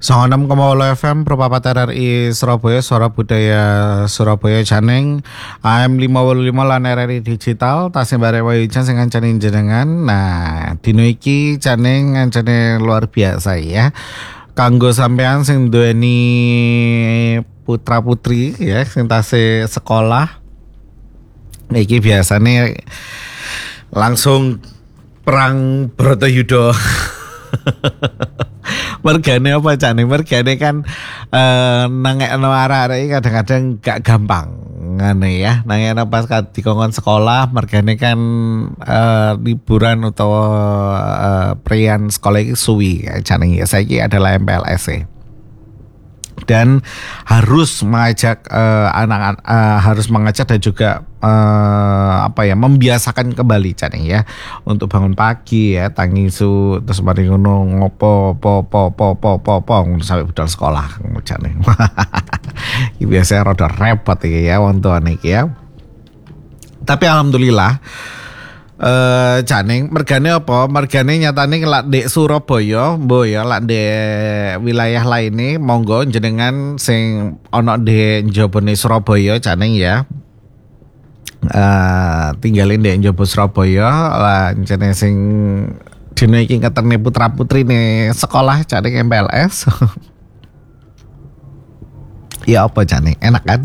96,8 FM Propapat RRI Surabaya Suara Budaya Surabaya Janing AM 55 lan RRI Digital tasih bare wayajan sing ngancani jenengan. Nah, dino iki Janing ngancane luar biasa ya. Kanggo sampean sing duweni putra putri ya sing tasih sekolah. Iki biasane langsung perang Bratayuda. Mergane apa Cak? Mergane kan nangekno arek-arek kadang-kadang gak gampang ngene ya. Nangekno pas dikongkon sekolah mergane kan liburan utawa prian sekolah iki suwi Cak ya. Saiki adalah MPLS dan harus mengajak anak-anak harus mengajak dan juga membiasakan kembali Cak ya untuk bangun pagi ya tangi su terus mari ngono ngopo sampai budal sekolah Cak nih. Iki biasa rada repot iki ya wong tuane iki ya. Tapi alhamdulillah Janing mergane apa? Mergane nyatane lak ndek Surabaya, mbo ya lak ndek wilayah lainnya monggo jenengan sing ana ndek njabane Surabaya Janing ya. Tinggalin ndek njaba Surabaya lah jenenge sing dina iki ketemu putra-putrine sekolah Janing MPLS. Ya apa Janing enak kan?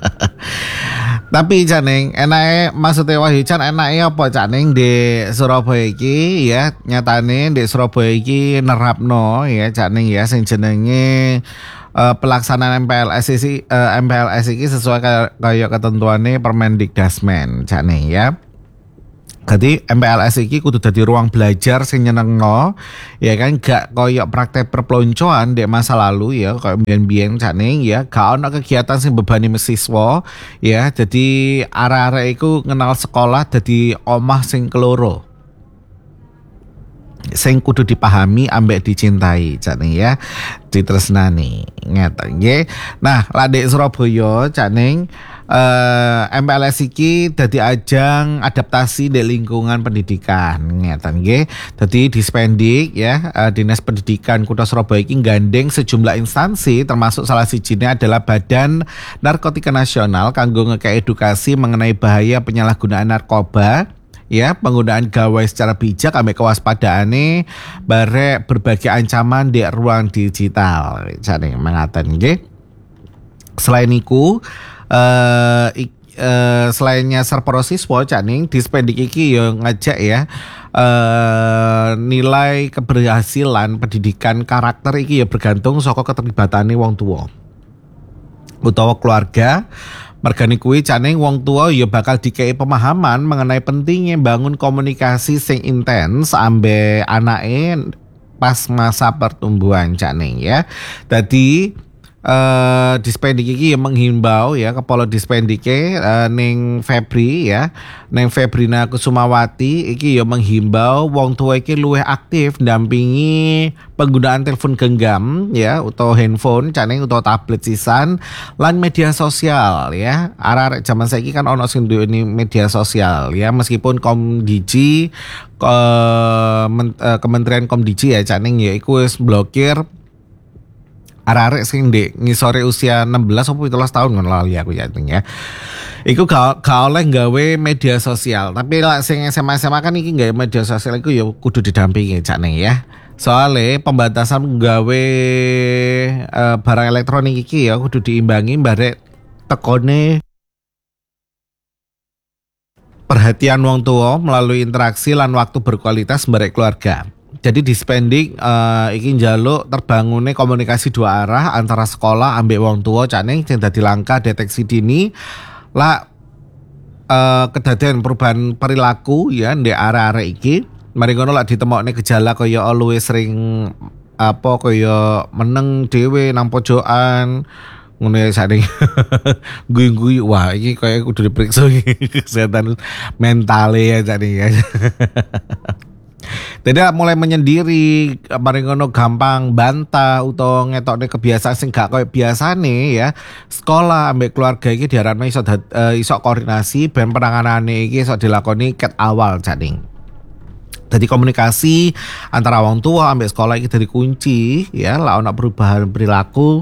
Tapi Janing enake maksudnya Wahyu Chan enake apa Janing di Surabaya iki ya nyatane di Surabaya iki nerapno ya Janing ya sing jenenge pelaksanaan MPLS iki sesuai kaya ketentuane Permendikdasmen Janing ya. Jadi MPLS iki kudu dadi ruang belajar sing nyenengno ya kan gak koyo praktek perpeloncoan di masa lalu ya koyo biyen-biyen Janing ya gak ono kegiatan sing bebani siswa ya jadi arek-arek iku kenal sekolah dadi omah sing keloro sing kudu dipahami ambek dicintai Janing ya ditresnani ngeten nggih. Nah lak ndek Surabaya Janing MPLS iki dadi ajang adaptasi di lingkungan pendidikan ngeten nggih. Dadi Dispendik ya Dinas Pendidikan Kota Surabaya iki gandeng sejumlah instansi termasuk salah sijine adalah Badan Narkotika Nasional kanggo ngekek edukasi mengenai bahaya penyalahgunaan narkoba ya penggunaan gawai secara bijak ambek kewaspadaane barek berbagai ancaman di ruang digital jane mengaten nggih. Selain iku selainnya para siswa Caning Dispendik iki yo ngajak ya nilai keberhasilan pendidikan karakter iki ya bergantung saka keterlibatane wong tua utawa keluarga. Mergane kuwi Caning wong tua ya bakal dikei pemahaman mengenai pentingnya bangun komunikasi sing intens ambe anake pas masa pertumbuhan Caning ya. Dadi Dispendik iki menghimbau ya kepala Dispendike ning Febri ya ning Febrina Kusumawati iki ya menghimbau wong tua iki luwih aktif ndampingi penggunaan telepon genggam ya utawa handphone Caning utawa tablet sisan lan media sosial ya. Arek-arek zaman saiki kan ono sing duweni media sosial ya meskipun Komdiji Kementerian Komdiji ya Caning ya iku wis blokir arek-arek sing ndek ngisore usia 16 atau 17 tahun ngono lali aku ya. Iku gak oleh gawe media sosial. Tapi lek sing SMA kan iki gawe media sosial iku ya kudu didampingi Caning ya. Soale pembatasan gawe barang elektronik iki ya kudu diimbangi barek tekone perhatian wong tua melalui interaksi lan waktu berkualitas barek keluarga. Jadi Dispendik iki njaluk terbangunnya komunikasi dua arah antara sekolah ambek wong tua Caning sing dadi langkah deteksi dini lah kedadian perubahan perilaku ya ndek arek-arek iki. Mari ngono lak ditemokne gejala kaya luwih sering kaya meneng dhewe nang pojokan ngono ya Caning. Guyu-guyu wah iki kaya kudu diperiksa kesehatan mentale ya Caning ya. Tidak mulai menyendiri, mari ngono gampang bantah utawa ngetokne kebiasaan sing gak koyo biasane ya. Sekolah ambek keluarga iki diharapno iso koordinasi ben penanganane iki iso dilakoni ket awal Caning. Jadi komunikasi antara wong tua ambek sekolah iki dadi kunci ya, lah ana perubahan perilaku.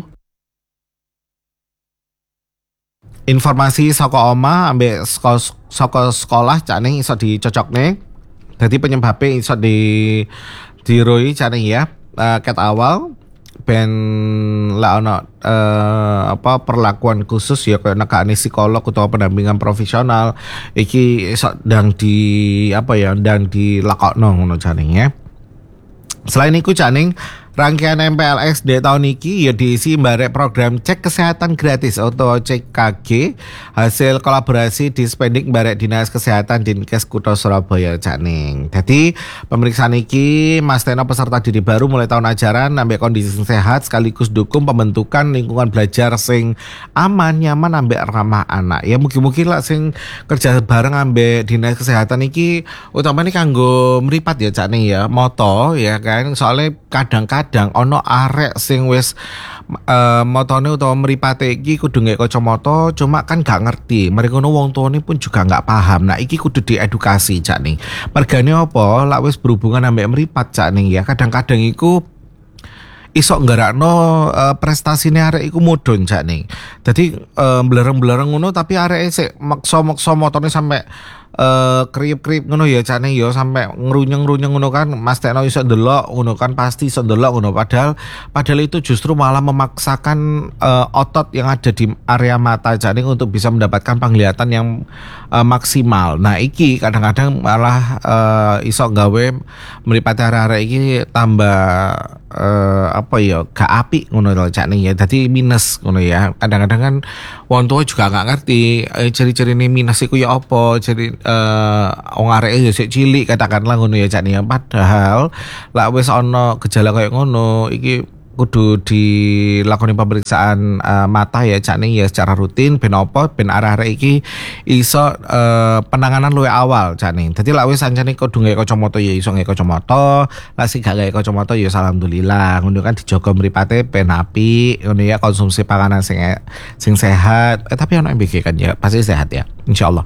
Informasi saka omah ambek saka sekolah cakne iso dicocokne. Dadi penyebabnya iso diroi cakne ya. Ket awal ben lah ana perlakuan khusus ya kayak nekane psikolog atau pendampingan profesional iki ndang ndang dilakokno ngono jane ya. Selain itu Caning, rangkaian MPLS di tahun ini ya diisi barek program cek kesehatan gratis atau CKG hasil kolaborasi di Spendik barek Dinas Kesehatan Dinkes Kutha Surabaya Caning. Jadi pemeriksaan ini Mas Teno peserta didik baru mulai tahun ajaran ambek kondisi sehat sekaligus dukung pembentukan lingkungan belajar sing aman, nyaman ambek ramah anak. Ya mungkin lah sing kerja bareng ambek Dinas Kesehatan iki utamanya kanggo meripat ya Caning ya, moto ya kan. Soalnya kadang-kadang ono arek sing wis motone utawa mripate iki kudu ngek kacamata cuma kan gak ngerti. Mereka ngono wong tuane pun juga gak paham. Nah iki kudu diedukasi Cak ning. Mergane apa? Lak wis berhubungan ambek mripat Cak ning ya. Kadang-kadang iku iso nggerakno prestasine arek iku mudhun Cak ning. Dadi blereng-blereng ngono tapi areke sik maksa-maksa motone sampe kriip-kriip ngono ya Cak ning ya sampai ngrunyeng-ngrunyeng ngono kan Mas Tekno iso ndelok ngono kan pasti iso ndelok ngono padahal itu justru malah memaksakan otot yang ada di area mata Cak ning untuk bisa mendapatkan penglihatan yang maksimal. Nah iki kadang-kadang malah iso gawe mripate arek-arek iki tambah gak apik ngono lho Cak ning ya. Dadi minus ngono ya. Kadang-kadang kan wong tua juga gak ngerti ciri-cirine minus iku ya apa. Jadi wong areke ya sik cilik katakanlah ngono ya Cak ning. Padahal lak wis ana gejala koyo ngono iki kudu dilakoni pemeriksaan mata ya Cak ning ya secara rutin ben apa ben arek-arek iki iso penanganan luwih awal Cak ning. Dadi lak wis ancane kudu nggawe kacamata ya iso nggawe kacamata, lak sing gak nggawe kacamata ya alhamdulillah ngono kan dijaga mripate ben apik ngono ya, konsumsi panganan sing sehat. Tapi ono MBG kan ya pasti sehat ya insyaallah.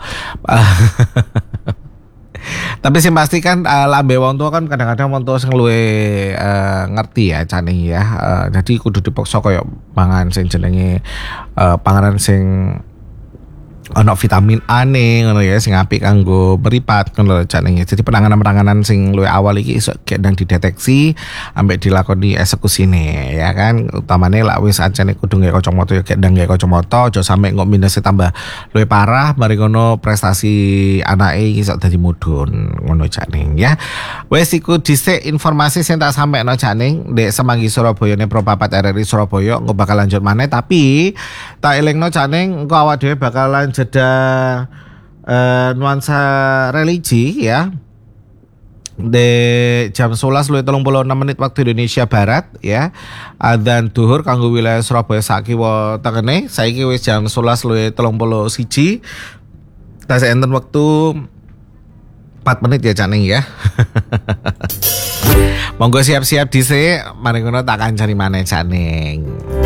Tapi sih pasti kan lambe wong tua kan kadang-kadang wong tua sing luwe ngerti ya Cak ning ya. Jadi kudu dipaksa koyo pangan sing jenenge panganan sing ono vitamin A nih ngono ya sing apik kanggo mripat ngono lho Cak ning. Jadi penanganan sing luwih awal iki iso kendang dideteksi ambek dilakoni eksekusine ya kan. Utamane lak wis ancene kudu nggawe kacamata ya kendang nggawe kacamata aja sampe kok minusnya tambah luwih parah mari ngono prestasi anake iso dadi mudhun ngono Cak ning ya. Wis iku dhisik informasi sing tak sampekno Cak ning ndek Semanggi Surabaya ne Pro 4 RRI Surabaya engko bakal lanjut maneh tapi tak elingno Cak ning engko awak dhewe bakalan jeda nuansa religi ya di jam 11:36 waktu Indonesia Barat ya. Adzan duhur kanggo wilayah Surabaya sakiwa tengene saiki wis jam 11:31. Tas enten waktu 4 menit ya Cak ning ya. Monggo siap-siap dhisik mari ngono tak kancani maneh Cak ning.